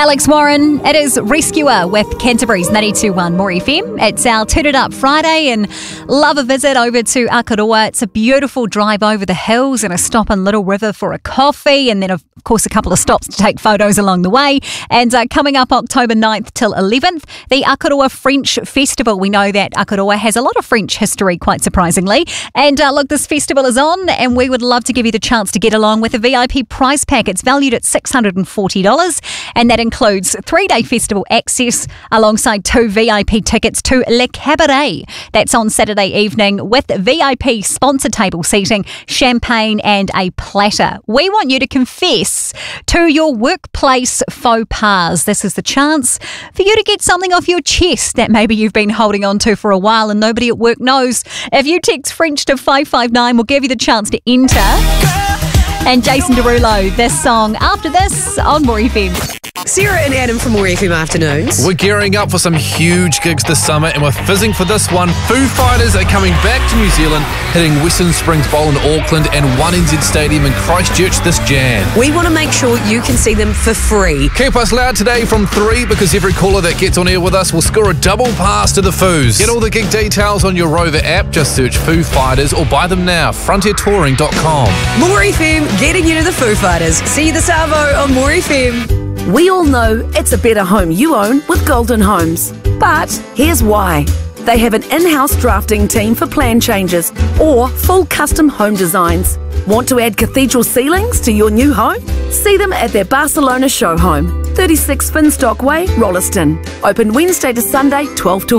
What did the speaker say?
Alex Warren, it is Rescuer with Canterbury's 92.1 More FM. It's our Tooted Up Friday and love a visit over to Akaroa. It's a beautiful drive over the hills and a stop in Little River for a coffee, and then of course a couple of stops to take photos along the way. And coming up October 9th till 11th, the Akaroa French Festival. We know that Akaroa has a lot of French history, quite surprisingly. And look, this festival is on and we would love to give you the chance to get along with a VIP prize pack. It's valued at $640 and that includes 3-day festival access alongside 2 VIP tickets to Le Cabaret. That's on Saturday evening with VIP sponsor table seating, champagne and a platter. We want you to confess to your workplace faux pas. This is the chance for you to get something off your chest that maybe you've been holding on to for a while and nobody at work knows. If you text French to 559, we'll give you the chance to enter. And Jason Derulo, this song after this on More FM. Sarah and Adam from More FM Afternoons. We're gearing up for some huge gigs this summer and we're fizzing for this one. Foo Fighters are coming back to New Zealand, hitting Western Springs Bowl in Auckland and 1NZ Stadium in Christchurch this Jan. We want to make sure you can see them for free. Keep us loud today from 3 because every caller that gets on air with us will score a double pass to the Foos. Get all the gig details on your Rover app. Just search Foo Fighters or buy them now. FrontierTouring.com. More FM, getting you to the Foo Fighters. See the Savo on More FM. We all know it's a better home you own with Golden Homes. But here's why. They have an in-house drafting team for plan changes or full custom home designs. Want to add cathedral ceilings to your new home? See them at their Barcelona show home, 36 Finstock Way, Rolleston. Open Wednesday to Sunday, 12 till